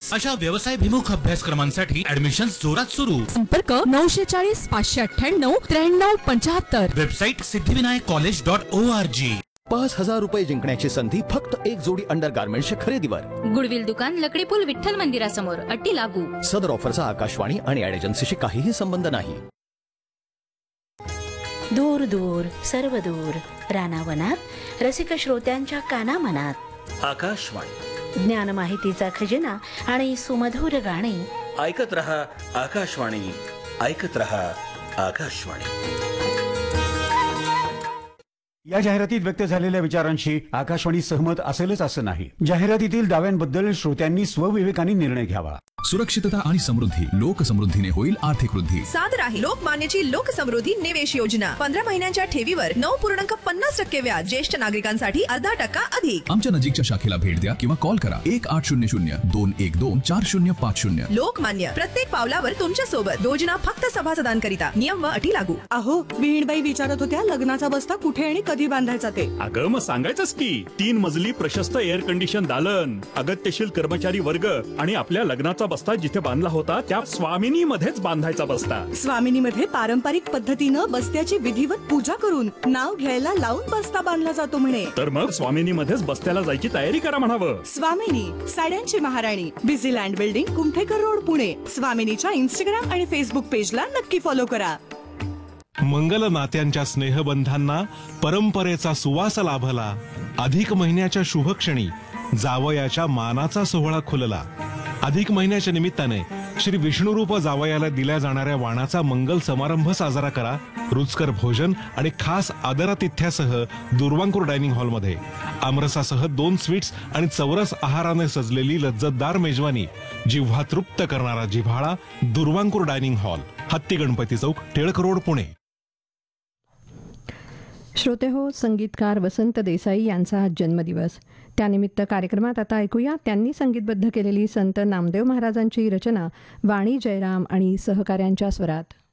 अशा व्यवसायभिमुख अभ्यासक्रमांसाठी ऍडमिशन जोरात सुरू. संपर्क 940-598-9375. Website siddhivinayakcollege.org. 5,000 रुपये जिंकण्याची संधी फक्त एक जोडी अंडरगार्मेंटच्या खरेदीवर. गुडविल दुकान, लकडी पूल, विठ्ठल मंदिरासमोर. अट्टी लागू. सदर ऑफरचा आकाशवाणी आणि ॲड एजन्सीशी काहीही संबंध नाही. दूर दूर सर्व दूर रानावनात रसिक श्रोत्यांच्या कानामनात आकाशवाणी, ज्ञान माहितीचा खजिना आणि सुमधुर गाणी. ऐकत रहा आकाशवाणी, ऐकत रहा आकाशवाणी. या जाहिरातीत व्यक्त झालेल्या विचारांशी आकाशवाणी सहमत असेलच असं नाही. जाहिरातीतील दाव्यांबद्दल श्रोत्यांनी स्वविवेकाने निर्णय घ्यावा. सुरक्षितता आणि समृद्धी. लोकसमृद्धीने होईल आर्थिक वृद्धी. सादर आहे लोकमान्यची लोकसमृद्धी निवेश योजना. 15 महिन्यांच्या ठेवीवर 9.50% व्याज. ज्येष्ठ नागरिकांसाठी 0.5% अधिक. आमच्या नजीकच्या शाखेला भेट द्या किंवा कॉल करा 1800-212-4050. लोकमान्य, प्रत्येक पावलावर तुमच्या सोबत. योजना फक्त सभासदांकरिता. नियम व अटी लागू. अहो, विहीणबाई विचारत होत्या लग्नाचा बस्ता कुठे आणि कधी बांधायचा ते. अगं मग सांगायचंच की 3 मजली प्रशस्त एअर कंडिशन दालन, अगत्यशील कर्मचारी वर्ग आणि आपल्या लग्नाचा बस्ता जिथे बांधला होता त्या स्वामिनी मध्येच बांधायचा बस्ता. स्वामिनी मध्ये पारंपरिक पद्धतीनं बस्त्याची विधिवत पूजा करून नाव घ्यायला लावून बस्ता बांधला जातो म्हणे. तर मग स्वामिनी मध्येच बस्त्याला जायची तयारी करा म्हणावं. स्वामिनी, साड्यांची महाराणी, busy land building, Kumthekar road, Pune. स्वामिनीच्या Instagram आणि फेसबुक पेजला नक्की फॉलो करा. मंगल नात्यांच्या स्नेहबंधांना परंपरेचा सुवास लाभला. अधिक महिन्याच्या शुभक्षणी जावयाच्या मानाचा सोहळा खुलला. अधिक महिन्याच्या निमित्ताने श्री विष्णुरूप जावयाला दिल्या जाणाऱ्या वाणाचा मंगल समारंभ साजरा करा. रुचकर भोजन आणि खास आदरातिथ्यासह दुर्वांकूर डायनिंग हॉलमध्ये आमरसासह 2 स्वीट्स आणि चौरस आहाराने सजलेली लज्जतदार मेजवानी. जिव्हा तृप्त करणारा जिव्हाळा. दुर्वांकूर डायनिंग हॉल, हत्ती गणपती चौक, टिळक रोड, पुणे. श्रोते हो, संगीतकार वसंत देसाई यांचा आज जन्मदिवस. त्यानिमित्त कार्यक्रमात आता ऐकूया त्यांनी संगीतबद्ध केलेली संत नामदेव महाराजांची रचना वाणी जयराम आणि सहकाऱ्यांच्या स्वरात.